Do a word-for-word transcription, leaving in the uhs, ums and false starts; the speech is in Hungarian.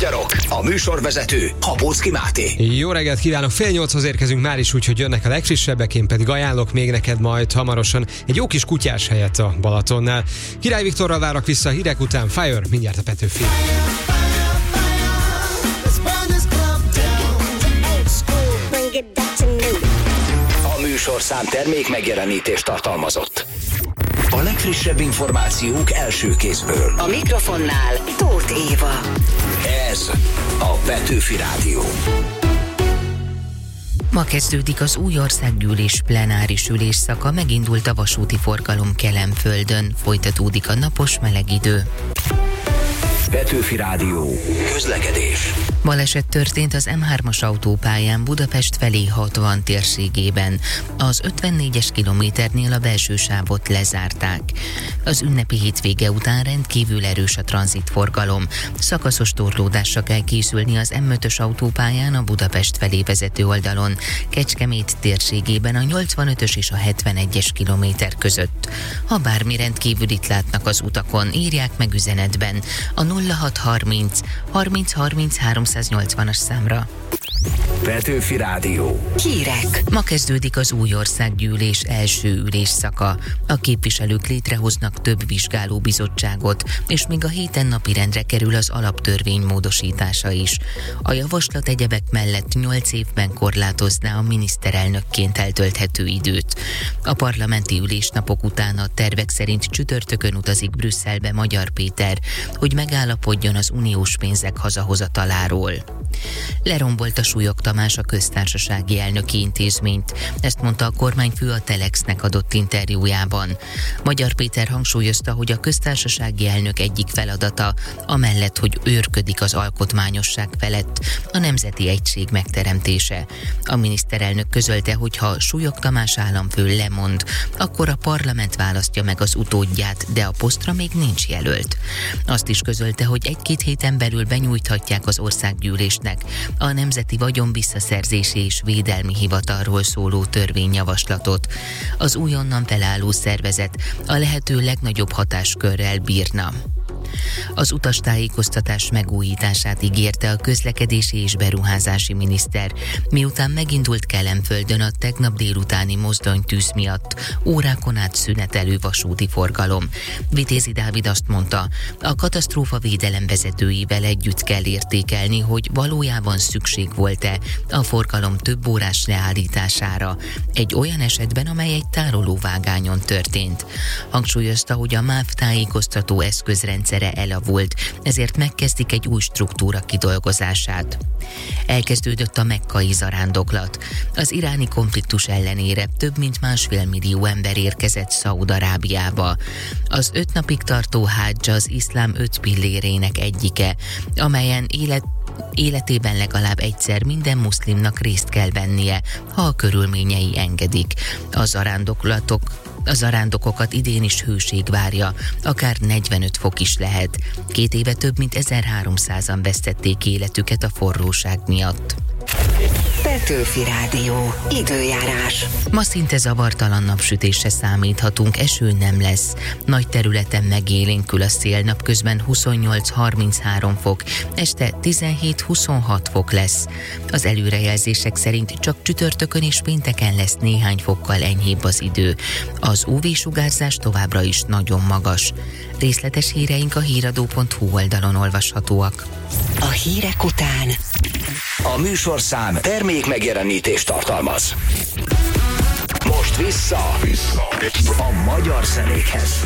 magyarok, a műsorvezető Habóczky Máté. Jó reggelt kívánok, fél nyolchoz érkezünk már is, úgyhogy jönnek a legfrissebbek, én pedig ajánlok még neked majd hamarosan egy jó kis kutyás helyet a Balatonnál. Király Viktorral várok vissza a hírek után, Fire, mindjárt a Petőfi. A műsorszám termék megjelenítést tartalmazott. A legfrissebb információk első kézből. A mikrofonnál Tóth Éva. Ez a Petőfi Rádió. Ma kezdődik az új országgyűlés plenáris ülésszaka, megindult a vasúti forgalom Kelenföldön, folytatódik a napos meleg idő. Petőfi Rádió. Közlekedés. Baleset történt az M hármas autópályán Budapest felé hatvan térségében. Az ötvennégyes kilométernél a belső sávot lezárták. Az ünnepi hétvége után rendkívül erős a tranzitforgalom. Szakaszos torlódásra kell készülni az M ötös autópályán a Budapest felé vezető oldalon, Kecskemét térségében a nyolcvanötös és a hetvenegyes kilométer között. Ha bármi rendkívülit látnak az utakon, írják meg üzenetben a nulla hat harminc harminc harminc háromszáznyolcvanas számra. Petőfi Rádió. Hírek. Ma kezdődik az új országgyűlés első ülésszaka. A képviselők létrehoznak több vizsgálóbizottságot, és még a héten napirendre kerül az alaptörvény módosítása is. A javaslat egyebek mellett nyolc évben korlátozná a miniszterelnökként eltölthető időt. A parlamenti ülésnapok után a tervek szerint csütörtökön utazik Brüsszelbe Magyar Péter, hogy megállapodjon az uniós pénzek hazahozataláról. Lerombolt Súlyog Tamás a köztársasági elnöki intézményt. Ezt mondta a kormányfő a Telexnek adott interjújában. Magyar Péter hangsúlyozta, hogy a köztársasági elnök egyik feladata, amellett, hogy őrködik az alkotmányosság felett, a nemzeti egység megteremtése. A miniszterelnök közölte, hogy ha Súlyog Tamás államfő lemond, akkor a parlament választja meg az utódját, de a posztra még nincs jelölt. Azt is közölte, hogy egy-két héten belül benyújthatják az országgyűlésnek a Nemzeti Vagyonvisszaszerzési és Védelmi Hivatalról szóló törvényjavaslatot. Az újonnan felálló szervezet a lehető legnagyobb hatáskörrel bírna. Az utastájékoztatás megújítását ígérte a közlekedési és beruházási miniszter, miután megindult Kelenföldön a tegnap délutáni mozdonytűz miatt órákon át szünetelő vasúti forgalom. Vitézi Dávid azt mondta, a katasztrófavédelem vezetőivel együtt kell értékelni, hogy valójában szükség volt-e a forgalom több órás leállítására, egy olyan esetben, amely egy tárolóvágányon történt. Hangsúlyozta, hogy a MÁV tájékoztató eszközrendszere elavult, ezért megkezdik egy új struktúra kidolgozását. Elkezdődött a mekkai zarándoklat. Az iráni konfliktus ellenére több mint másfél millió ember érkezett Szaúd-Arábiába. Az öt napig tartó hádzs az iszlám öt pillérének egyike, amelyen élet Életében legalább egyszer minden muszlimnak részt kell vennie, ha a körülményei engedik. A zarándoklatok A zarándokokat idén is hőség várja, akár negyvenöt fok is lehet. Két éve több mint ezerháromszázan vesztették életüket a forróság miatt. Petőfi Rádió. Időjárás. Ma szinte zavartalan napsütésre számíthatunk, eső nem lesz. Nagy területen megélénkül a szél, napközben huszonnyolc-harminchárom fok, este tizenhét-huszonhat fok lesz. Az előrejelzések szerint csak csütörtökön és pénteken lesz néhány fokkal enyhébb az idő. Az ú vé-sugárzás továbbra is nagyon magas. Részletes híreink a híradó pont hú oldalon olvashatóak. A hírek után A műsorszám termék megjelenítést tartalmaz. Most vissza, vissza. a magyar zenékhez.